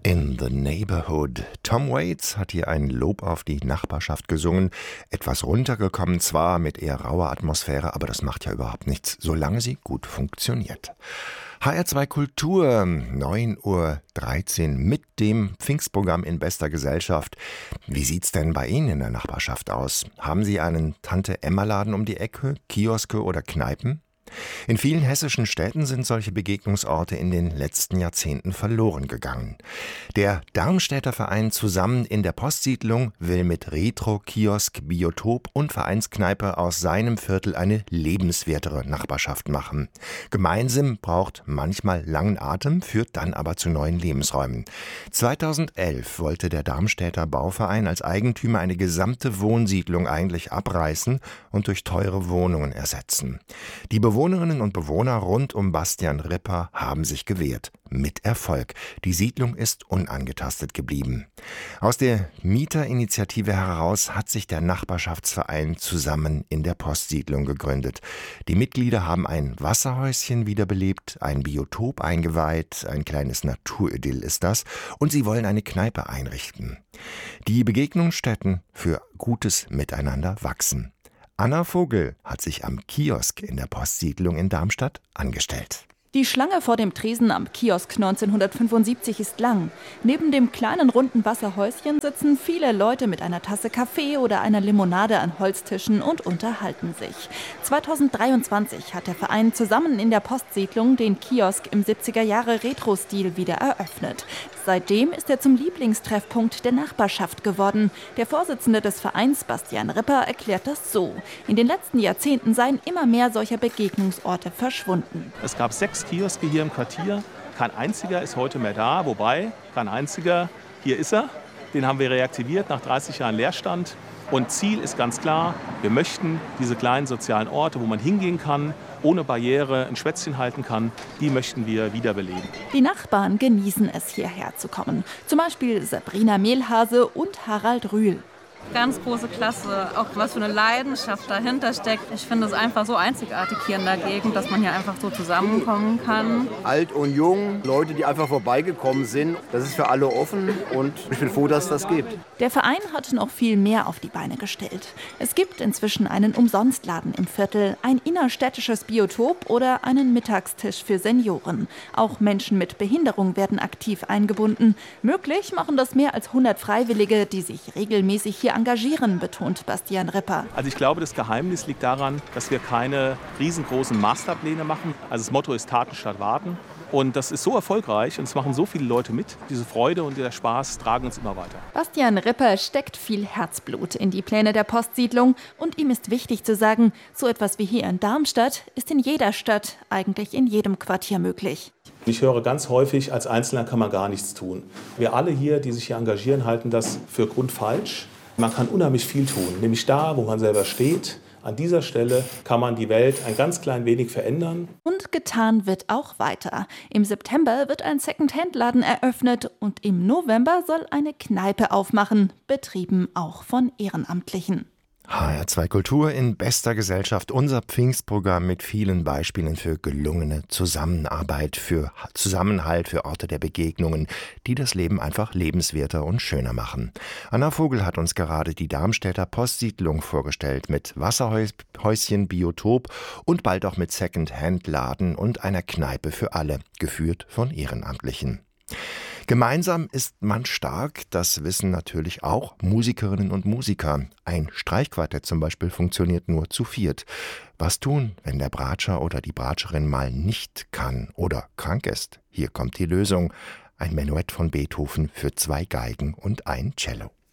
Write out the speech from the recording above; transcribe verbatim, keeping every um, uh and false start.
In the Neighborhood. Tom Waits hat hier ein Lob auf die Nachbarschaft gesungen. Etwas runtergekommen zwar, mit eher rauer Atmosphäre, aber das macht ja überhaupt nichts, solange sie gut funktioniert. H R zwei Kultur, neun Uhr dreizehn mit dem Pfingstprogramm in bester Gesellschaft. Wie sieht's denn bei Ihnen in der Nachbarschaft aus? Haben Sie einen Tante-Emma-Laden um die Ecke, Kioske oder Kneipen? In vielen hessischen Städten sind solche Begegnungsorte in den letzten Jahrzehnten verloren gegangen. Der Darmstädter Verein Zusammen in der Postsiedlung will mit Retro, Kiosk, Biotop und Vereinskneipe aus seinem Viertel eine lebenswertere Nachbarschaft machen. Gemeinsam braucht manchmal langen Atem, führt dann aber zu neuen Lebensräumen. zweitausendelf wollte der Darmstädter Bauverein als Eigentümer eine gesamte Wohnsiedlung eigentlich abreißen und durch teure Wohnungen ersetzen. Die Bewohnerinnen und Bewohner rund um Bastian Ripper haben sich gewehrt. Mit Erfolg. Die Siedlung ist unangetastet geblieben. Aus der Mieterinitiative heraus hat sich der Nachbarschaftsverein Zusammen in der Postsiedlung gegründet. Die Mitglieder haben ein Wasserhäuschen wiederbelebt, ein Biotop eingeweiht, ein kleines Naturidyll ist das, und sie wollen eine Kneipe einrichten. Die Begegnungsstätten für gutes Miteinander wachsen. Anna Vogel hat sich am Kiosk in der Postsiedlung in Darmstadt angestellt. Die Schlange vor dem Tresen am Kiosk neunzehnhundertfünfundsiebzig ist lang. Neben dem kleinen runden Wasserhäuschen sitzen viele Leute mit einer Tasse Kaffee oder einer Limonade an Holztischen und unterhalten sich. zweitausenddreiundzwanzig hat der Verein Zusammen in der Postsiedlung den Kiosk im siebziger-Jahre-Retro-Stil wieder eröffnet. Seitdem ist er zum Lieblingstreffpunkt der Nachbarschaft geworden. Der Vorsitzende des Vereins, Bastian Ripper, erklärt das so. In den letzten Jahrzehnten seien immer mehr solcher Begegnungsorte verschwunden. Es gab sechs Kioske hier im Quartier. Kein einziger ist heute mehr da, wobei, kein einziger, hier ist er. Den haben wir reaktiviert nach dreißig Jahren Leerstand. Und Ziel ist ganz klar, wir möchten diese kleinen sozialen Orte, wo man hingehen kann, ohne Barriere ein Schwätzchen halten kann, die möchten wir wiederbeleben. Die Nachbarn genießen es, hierher zu kommen. Zum Beispiel Sabrina Mehlhase und Harald Rühl. Ganz große Klasse, auch was für eine Leidenschaft dahinter steckt. Ich finde es einfach so einzigartig hier in der Gegend, dass man hier einfach so zusammenkommen kann. Alt und jung, Leute, die einfach vorbeigekommen sind, das ist für alle offen und ich bin froh, dass es das gibt. Der Verein hat noch viel mehr auf die Beine gestellt. Es gibt inzwischen einen Umsonstladen im Viertel, ein innerstädtisches Biotop oder einen Mittagstisch für Senioren. Auch Menschen mit Behinderung werden aktiv eingebunden. Möglich machen das mehr als hundert Freiwillige, die sich regelmäßig hier engagieren, betont Bastian Ripper. Also ich glaube, das Geheimnis liegt daran, dass wir keine riesengroßen Masterpläne machen. Also das Motto ist Taten statt Warten. Und das ist so erfolgreich und es machen so viele Leute mit. Diese Freude und der Spaß tragen uns immer weiter. Bastian Ripper steckt viel Herzblut in die Pläne der Postsiedlung. Und ihm ist wichtig zu sagen, so etwas wie hier in Darmstadt ist in jeder Stadt, eigentlich in jedem Quartier möglich. Ich höre ganz häufig, als Einzelner kann man gar nichts tun. Wir alle hier, die sich hier engagieren, halten das für grundfalsch. Man kann unheimlich viel tun, nämlich da, wo man selber steht. An dieser Stelle kann man die Welt ein ganz klein wenig verändern. Und getan wird auch weiter. Im September wird ein Second-Hand-Laden eröffnet und im November soll eine Kneipe aufmachen, betrieben auch von Ehrenamtlichen. H R zwei Kultur in bester Gesellschaft, unser Pfingstprogramm mit vielen Beispielen für gelungene Zusammenarbeit, für Zusammenhalt, für Orte der Begegnungen, die das Leben einfach lebenswerter und schöner machen. Anna Vogel hat uns gerade die Darmstädter Postsiedlung vorgestellt mit Wasserhäuschen, Biotop und bald auch mit Second-Hand-Laden und einer Kneipe für alle, geführt von Ehrenamtlichen. Gemeinsam ist man stark, das wissen natürlich auch Musikerinnen und Musiker. Ein Streichquartett zum Beispiel funktioniert nur zu viert. Was tun, wenn der Bratscher oder die Bratscherin mal nicht kann oder krank ist? Hier kommt die Lösung. Ein Menuett von Beethoven für zwei Geigen und ein Cello.